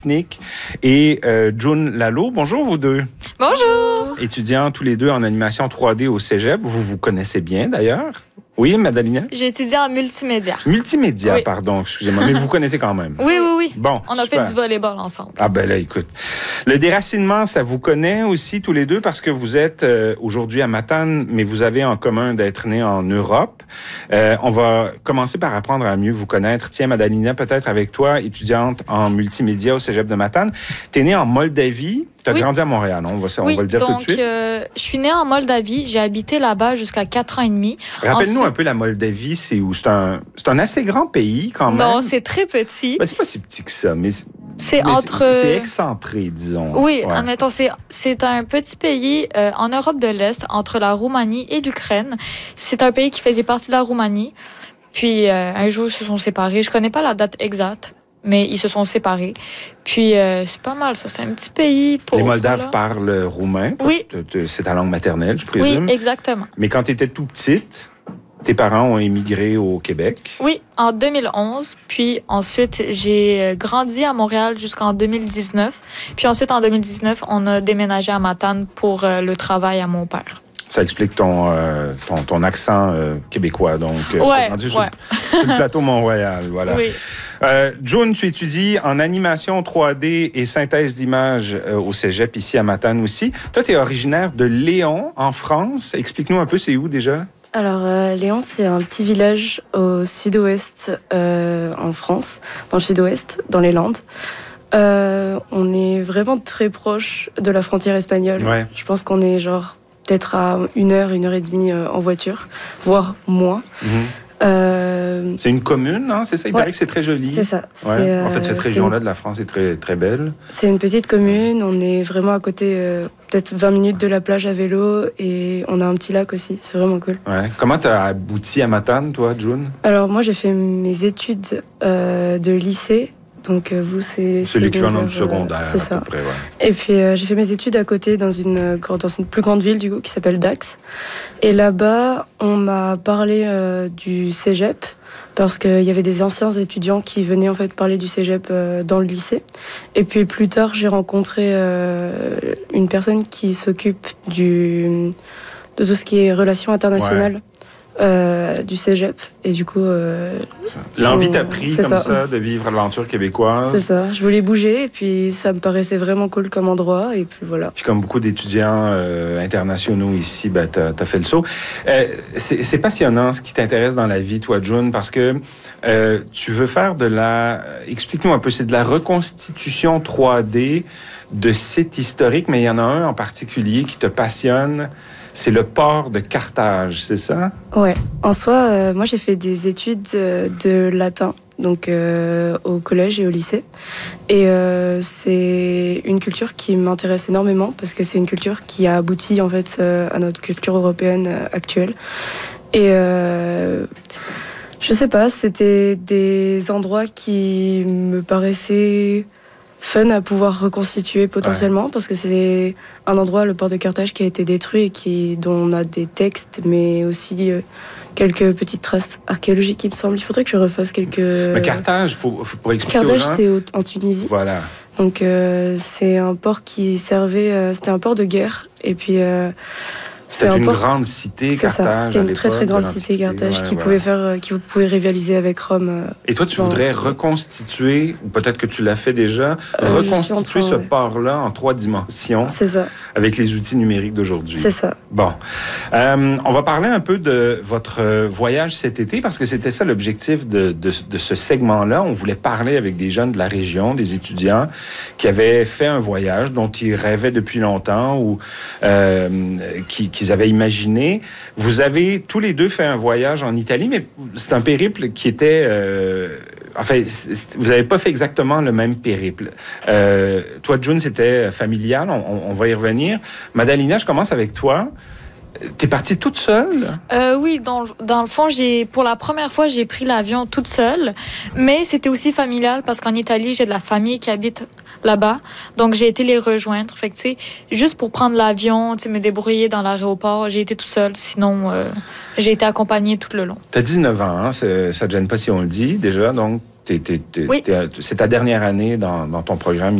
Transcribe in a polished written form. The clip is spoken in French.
Nick et June Lalo. Bonjour vous deux. Bonjour. Étudiants tous les deux en animation 3D au Cégep. Vous vous connaissez bien d'ailleurs? Oui, Madalina? J'ai étudié en multimédia. Multimédia, oui. Pardon, excusez-moi, mais vous connaissez quand même. Oui. Bon, on a super. fait du volleyball ensemble. Ah ben là, écoute. Le déracinement, ça vous connaît aussi tous les deux parce que vous êtes aujourd'hui à Matane, mais vous avez en commun d'être nés en Europe. On va commencer par apprendre à mieux vous connaître. Tiens, Madalina, peut-être avec toi, étudiante en multimédia au Cégep de Matane. T'es née en Moldavie. Tu as grandi à Montréal, non? On va le dire tout de suite. Je suis née en Moldavie. J'ai habité là-bas jusqu'à 4 ans et demi. Rappelle-nous un peu la Moldavie, c'est où? C'est un assez grand pays quand même. Non, c'est très petit. Ben, c'est pas si petit que ça, mais c'est excentré, disons. Oui, ouais. Admettons, c'est un petit pays en Europe de l'Est, entre la Roumanie et l'Ukraine. C'est un pays qui faisait partie de la Roumanie. Puis un jour, ils se sont séparés. Je connais pas la date exacte, mais ils se sont séparés. Puis, c'est pas mal, ça. C'est un petit pays pauvre. Les Moldaves parlent roumain. Oui. C'est ta langue maternelle, je présume. Oui, exactement. Mais quand tu étais tout petite, tes parents ont émigré au Québec. Oui, en 2011. Puis ensuite, j'ai grandi à Montréal jusqu'en 2019. Puis ensuite, en 2019, on a déménagé à Matane pour le travail à mon père. Ça explique ton accent québécois, donc sur le plateau Mont-Royal. Voilà. Oui. June, tu étudies en animation 3D et synthèse d'images au Cégep, ici à Matane aussi. Toi, tu es originaire de Léon, en France. Explique-nous un peu, c'est où déjà? Alors, Léon, c'est un petit village au sud-ouest en France, dans le sud-ouest, dans les Landes. On est vraiment très proche de la frontière espagnole. Ouais. Je pense qu'on est peut-être à 1 heure, 1 heure et demie en voiture, voire moins. C'est une commune, hein, c'est ça? Il paraît que c'est très joli. C'est ça. En fait, cette région-là de la France est très, très belle. C'est une petite commune. On est vraiment à côté, peut-être 20 minutes de la plage à vélo. Et on a un petit lac aussi. C'est vraiment cool. Ouais. Comment tu as abouti à Matane, toi, June? Alors, moi, j'ai fait mes études de lycée. Donc, vous, c'est l'équivalent du secondaire, c'est ça. À peu près, ouais. Et puis, j'ai fait mes études à côté dans une plus grande ville, du coup, qui s'appelle Dax. Et là-bas, on m'a parlé du cégep, parce qu'il y avait des anciens étudiants qui venaient, en fait, parler du cégep dans le lycée. Et puis, plus tard, j'ai rencontré une personne qui s'occupe de tout ce qui est relations internationales. Ouais. Du cégep et du coup l'envie t'a pris comme ça de vivre l'aventure québécoise. C'est ça, je voulais bouger et puis ça me paraissait vraiment cool comme endroit et puis voilà. Puis comme beaucoup d'étudiants internationaux ici, ben, t'as fait le saut. C'est passionnant ce qui t'intéresse dans la vie, toi, June, parce que tu veux faire explique-nous un peu, c'est de la reconstitution 3D de sites historiques, mais il y en a un en particulier qui te passionne. C'est le port de Carthage, c'est ça? Ouais. En soi, moi, j'ai fait des études de latin, donc au collège et au lycée. Et c'est une culture qui m'intéresse énormément parce que c'est une culture qui a abouti, en fait, à notre culture européenne actuelle. Et je sais pas, c'était des endroits qui me paraissaient fun à pouvoir reconstituer potentiellement parce que c'est un endroit, le port de Carthage, qui a été détruit et dont on a des textes mais aussi quelques petites traces archéologiques, il me semble. Il faudrait que je refasse quelques... Mais Carthage, pour expliquer Carthage, aux gens... c'est en Tunisie. Voilà. Donc c'est un port qui servait... c'était un port de guerre et puis... C'était une grande cité, Carthage. C'était une très très grande cité, Carthage, qui pouvait rivaliser avec Rome. Et toi, tu voudrais reconstituer, ou peut-être que tu l'as fait déjà, reconstituer ce port-là en 3 dimensions. C'est ça. Avec les outils numériques d'aujourd'hui. C'est ça. Bon. On va parler un peu de votre voyage cet été, parce que c'était ça l'objectif de ce segment-là. On voulait parler avec des jeunes de la région, des étudiants qui avaient fait un voyage dont ils rêvaient depuis longtemps ou qu'ils avaient imaginé. Vous avez tous les deux fait un voyage en Italie, mais c'est un périple qui était... vous n'avez pas fait exactement le même périple. Toi, June, c'était familial, on va y revenir. Madalina, je commence avec toi. T'es partie toute seule? Oui, dans le fond, pour la première fois, j'ai pris l'avion toute seule, mais c'était aussi familial parce qu'en Italie, j'ai de la famille qui habite là-bas, donc j'ai été les rejoindre. Fait que, tu sais, juste pour prendre l'avion, tu sais, me débrouiller dans l'aéroport, j'ai été toute seule, sinon j'ai été accompagnée tout le long. T'as 19 ans, hein? Ça te gêne pas si on le dit, déjà, donc Oui. c'est ta dernière année dans ton programme